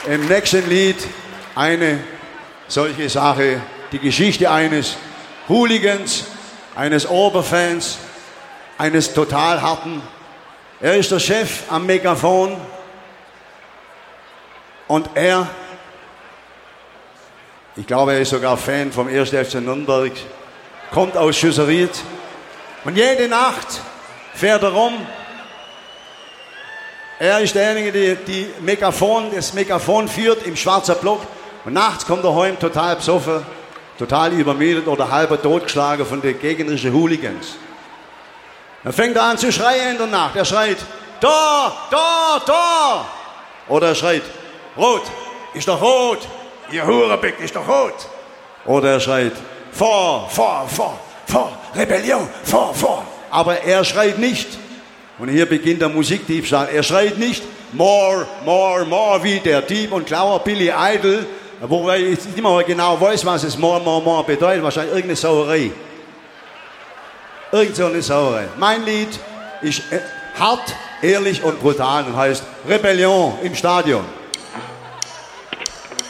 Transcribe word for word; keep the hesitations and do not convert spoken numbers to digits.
im nächsten Lied eine solche Sache, die Geschichte eines Hooligans, eines Oberfans, eines total harten. Er ist der Chef am Megafon und er, ich glaube, er ist sogar Fan vom ersten F C Nürnberg, kommt aus Schüsseried und jede Nacht fährt er rum. Er ist derjenige, der die Megafon, das Megafon führt im schwarzen Block. Und nachts kommt er heim total besoffen, total übermüdet oder halber totgeschlagen von den gegnerischen Hooligans. Dann fängt er an zu schreien in der Nacht. Er schreit, Tor, Tor, Tor. Oder er schreit, Rot, ist doch rot. Ihr Hurenbeck, ist doch rot. Oder er schreit, vor, vor, vor, vor, Rebellion, vor, vor. Aber er schreit nicht. Und hier beginnt der Musikdiebstahl. Er schreit nicht more, more, more wie der Dieb und Klauer Billy Idol, wobei ich nicht mehr genau weiß, was es more, more, more bedeutet. Wahrscheinlich irgendeine Sauerei. Irgend so eine Sauerei. Mein Lied ist hart, ehrlich und brutal und heißt Rebellion im Stadion.